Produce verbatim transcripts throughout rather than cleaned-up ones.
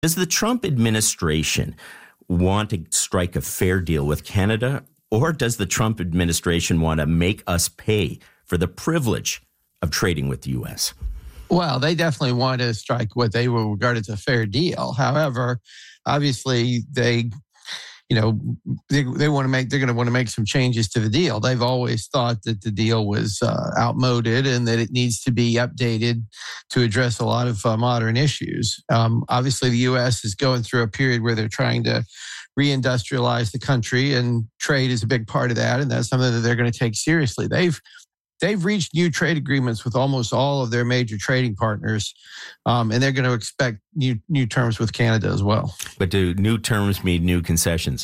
Does the Trump administration want to strike a fair deal with Canada, or does the Trump administration want to make us pay for the privilege of trading with the U S? Well, they definitely want to strike what they will regard as a fair deal. However, obviously they, you know, they, they want to make, they're going to want to make some changes to the deal. They've always thought that the deal was uh, outmoded and that it needs to be updated to address a lot of uh, modern issues. Um, obviously, the U S is going through a period where they're trying to reindustrialize the country, and trade is a big part of that. And that's something that they're going to take seriously. They've They've reached new trade agreements with almost all of their major trading partners, um, and they're going to expect new new terms with Canada as well. But do new terms mean new concessions?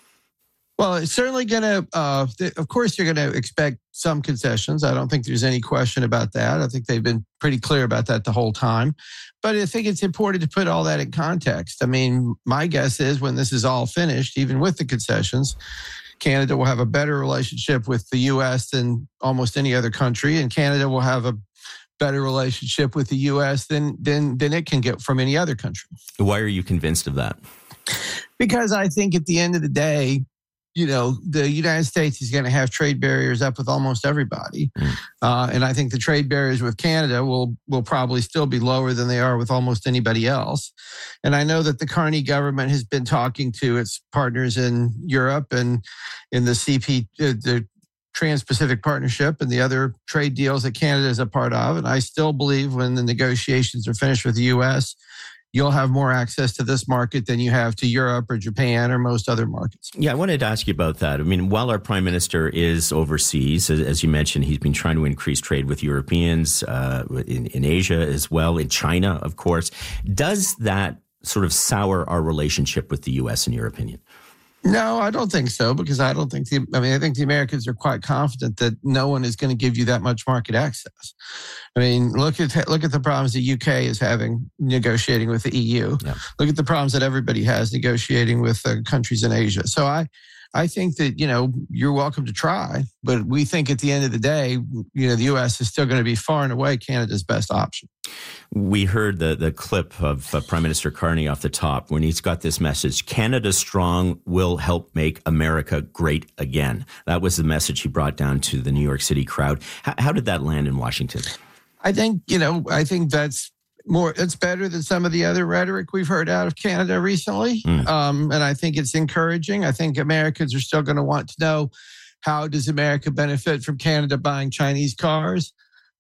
Well, it's certainly going to, uh, th- of course, you're going to expect some concessions. I don't think there's any question about that. I think they've been pretty clear about that the whole time. But I think it's important to put all that in context. I mean, my guess is when this is all finished, even with the concessions, Canada will have a better relationship with the U S than almost any other country, and Canada will have a better relationship with the U S than than than it can get from any other country. Why are you convinced of that? Because I think at the end of the day, you know, the United States is going to have trade barriers up with almost everybody. Mm. Uh, and I think the trade barriers with Canada will will probably still be lower than they are with almost anybody else. And I know that the Carney government has been talking to its partners in Europe and in the C P, uh, the Trans-Pacific Partnership and the other trade deals that Canada is a part of. And I still believe when the negotiations are finished with the U S, you'll have more access to this market than you have to Europe or Japan or most other markets. Yeah, I wanted to ask you about that. I mean, while our prime minister is overseas, as you mentioned, he's been trying to increase trade with Europeans, uh, in, in Asia as well, in China, of course. Does that sort of sour our relationship with the U S, in your opinion? No, I don't think so, because I don't think the, I mean, I think the Americans are quite confident that no one is going to give you that much market access. I mean, look at look at the problems the U K is having negotiating with the E U. Yeah. Look at the problems that everybody has negotiating with uh, countries in Asia. So I, I think that, you know, you're welcome to try, but we think at the end of the day, you know, the U S is still going to be far and away Canada's best option. We heard the, the clip of uh, Prime Minister Carney off the top when he's got this message, Canada strong will help make America great again. That was the message he brought down to the New York City crowd. H- how did that land in Washington? I think, you know, I think that's more, it's better than some of the other rhetoric we've heard out of Canada recently. Mm. Um, and I think it's encouraging. I think Americans are still going to want to know, how does America benefit from Canada buying Chinese cars?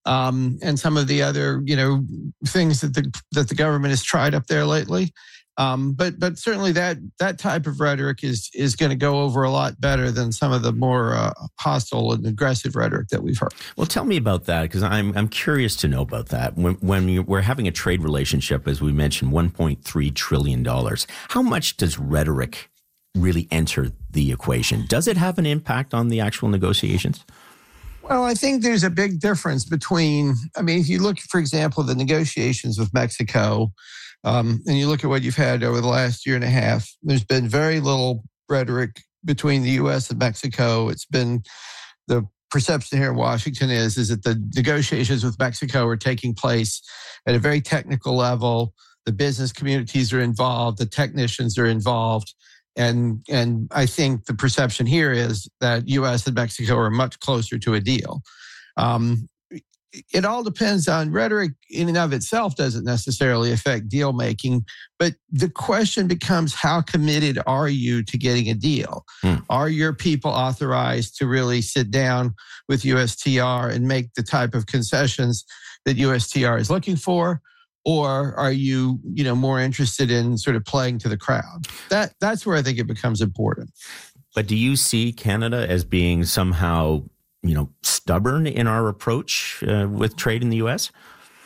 Um, and some of the other, you know, things that the that the government has tried up there lately. Um, but but certainly that that type of rhetoric is is going to go over a lot better than some of the more uh, hostile and aggressive rhetoric that we've heard. Well, tell me about that, because I'm I'm curious to know about that. When when we're having a trade relationship, as we mentioned, one point three trillion dollars, how much does rhetoric really enter the equation? Does it have an impact on the actual negotiations? Well, I think there's a big difference between, I mean, if you look, for example, the negotiations with Mexico, um, and you look at what you've had over the last year and a half, there's been very little rhetoric between the U S and Mexico. It's been, the perception here in Washington is, is that the negotiations with Mexico are taking place at a very technical level. The business communities are involved, the technicians are involved. And and I think the perception here is that U S and Mexico are much closer to a deal. Um, it all depends on rhetoric in and of itself doesn't necessarily affect deal making, but the question becomes, how committed are you to getting a deal? Hmm. Are your people authorized to really sit down with U S T R and make the type of concessions that U S T R is looking for? Or are you, you know, more interested in sort of playing to the crowd? That that's where I think it becomes important. But do you see Canada as being somehow, you know, stubborn in our approach uh, with trade in the U S?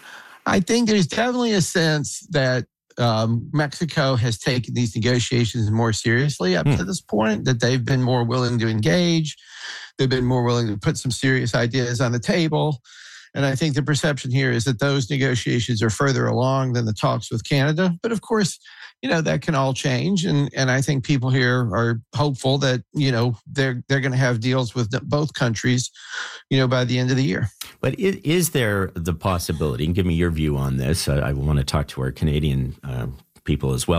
I think there's definitely a sense that um, Mexico has taken these negotiations more seriously up hmm. to this point, that they've been more willing to engage. They've been more willing to put some serious ideas on the table. And I think the perception here is that those negotiations are further along than the talks with Canada. But of course, you know, that can all change. And and I think people here are hopeful that, you know, they're they're going to have deals with both countries, you know, by the end of the year. But is there the possibility, and give me your view on this, I, I want to talk to our Canadian uh, people as well.